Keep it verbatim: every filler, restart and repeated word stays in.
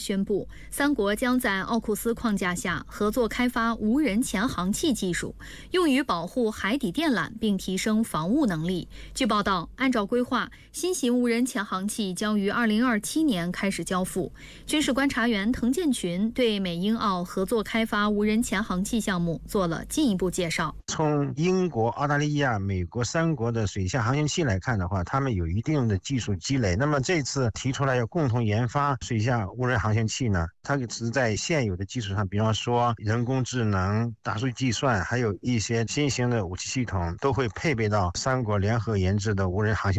宣布，三国将在奥库斯框架下合作开发无人潜航器技术，用于保护海底电缆并提升防务能力。据报道，按照规划，新型无人潜航器将于二零二七年开始交付。军事观察员滕建群对美英澳合作开发无人潜航器项目做了进一步介绍。 从英国、澳大利亚、美国三国的水下航行器来看的话，他们有一定的技术积累。那么这次提出来要共同研发水下无人航行器呢，它只是在现有的基础上，比方说人工智能、大数据计算，还有一些新型的武器系统，都会配备到三国联合研制的无人航行